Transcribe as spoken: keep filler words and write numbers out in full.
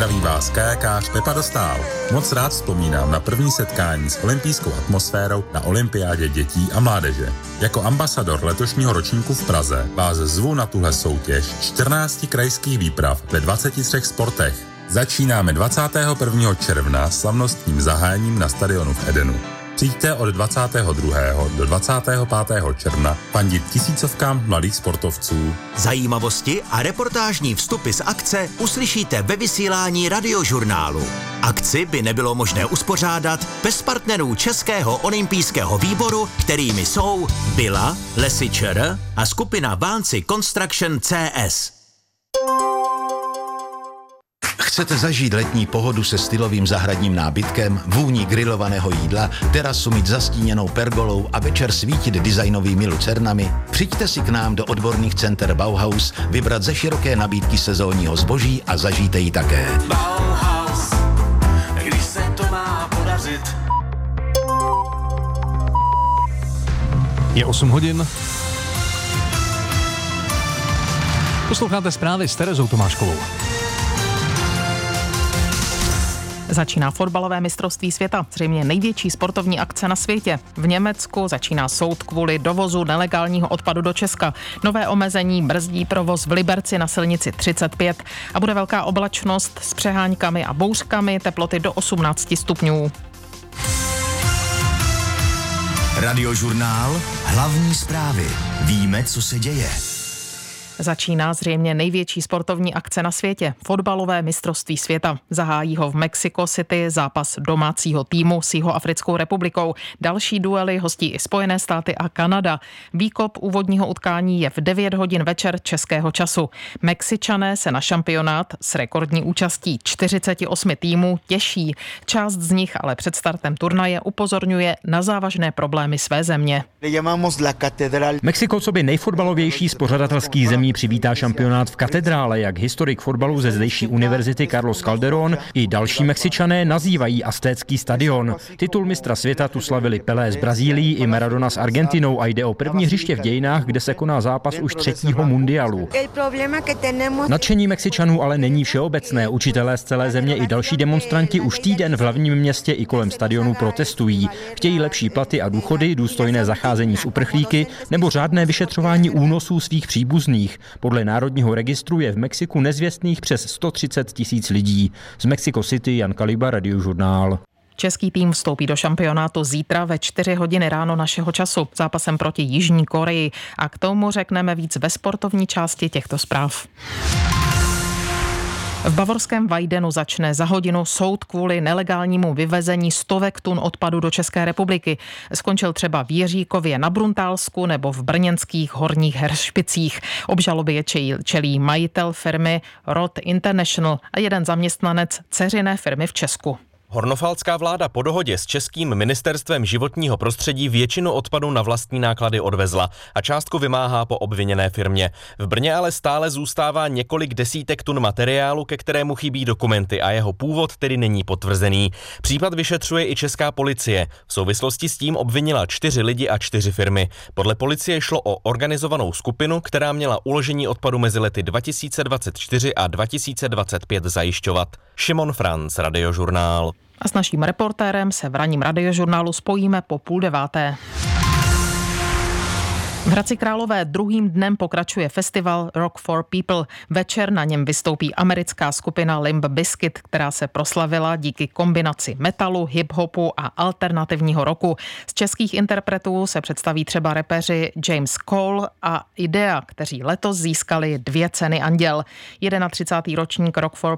Zdraví vás kajakář Pepa Dostál. Moc rád vzpomínám na první setkání s olympijskou atmosférou na olympiádě dětí a mládeže. Jako ambasador letošního ročníku v Praze vás zvu na tuhle soutěž čtrnácti krajských výprav ve dvaceti třech sportech. Začínáme dvacátého prvního června slavnostním zahájením na stadionu v Edenu. Přijďte od dvacátého druhého do dvacátého pátého června fandit tisícovkám mladých sportovců. Zajímavosti a reportážní vstupy z akce uslyšíte ve vysílání Radiožurnálu. Akci by nebylo možné uspořádat bez partnerů Českého olympijského výboru, kterými jsou Bila, Lesy ČR a skupina Vancy Construction C S. Chcete zažít letní pohodu se stylovým zahradním nábytkem, vůní grilovaného jídla, terasu mít zastíněnou pergolou a večer svítit designovými lucernami? Přijďte si k nám do odborných center Bauhaus, vybrat ze široké nabídky sezónního zboží a zažijte ji také. Bauhaus, když se to má podařit. Je osm hodin. Posloucháte zprávy s Terezou Tomáškovou. Začíná fotbalové mistrovství světa, zřejmě největší sportovní akce na světě. V Německu začíná soud kvůli dovozu nelegálního odpadu do Česka. Nové omezení brzdí provoz v Liberci na silnici třicet pět a bude velká oblačnost s přeháňkami a bouřkami, teploty do osmnácti stupňů. Radiožurnál, hlavní zprávy. Víme, co se děje. Začíná zřejmě největší sportovní akce na světě. Fotbalové mistrovství světa. Zahájí ho v Mexico City zápas domácího týmu s Jihoafrickou republikou. Další duely hostí i Spojené státy a Kanada. Výkop úvodního utkání je v devět hodin večer českého času. Mexičané se na šampionát s rekordní účastí čtyřicet osm týmů těší. Část z nich ale před startem turnaje upozorňuje na závažné problémy své země. Mexiko coby nejfotbalovější z pořadatelských zemí přivítá šampionát v katedrále, jak historik fotbalu ze zdejší univerzity Carlos Calderón i další Mexičané nazývají Aztécký stadion. Titul mistra světa tu slavili Pelé z Brazílií i Maradona s Argentinou a jde o první hřiště v dějinách, kde se koná zápas už třetího mundialu. Nadšení Mexičanů ale není všeobecné. Učitelé z celé země i další demonstranti už týden v hlavním městě i kolem stadionu protestují. Chtějí lepší platy a důchody, důstojné zacházení s uprchlíky nebo řádné vyšetřování únosů svých příbuzných. Podle Národního registru je v Mexiku nezvěstných přes sto třicet tisíc lidí. Z Mexico City Jan Kaliba, Radiožurnál. Český tým vstoupí do šampionátu zítra ve čtyři hodiny ráno našeho času zápasem proti Jižní Koreji a k tomu řekneme víc ve sportovní části těchto zpráv. V bavorském Weidenu začne za hodinu soud kvůli nelegálnímu vyvezení stovek tun odpadu do České republiky. Skončil třeba v Jiříkově na Bruntálsku nebo v brněnských Horních Heršpicích. Obžaloby je čelí majitel firmy Rod International a jeden zaměstnanec dceřiné firmy v Česku. Hornofalská vláda po dohodě s českým ministerstvem životního prostředí většinu odpadu na vlastní náklady odvezla a částku vymáhá po obviněné firmě. V Brně ale stále zůstává několik desítek tun materiálu, ke kterému chybí dokumenty a jeho původ tedy není potvrzený. Případ vyšetřuje i česká policie. V souvislosti s tím obvinila čtyři lidi a čtyři firmy. Podle policie šlo o organizovanou skupinu, která měla uložení odpadu mezi lety dva tisíce dvacet čtyři a dva tisíce dvacet pět zajišťovat. Šimon Franc, Radiožurnál. A s naším reportérem se v ranním Radiožurnálu spojíme po půl deváté. V Hradci Králové druhým dnem pokračuje festival Rock for People. Večer na něm vystoupí americká skupina Limp Bizkit, která se proslavila díky kombinaci metalu, hip-hopu a alternativního rocku. Z českých interpretů se představí třeba rapeři James Cole a Idea, kteří letos získali dvě ceny Anděl. třicátý první ročník Rock for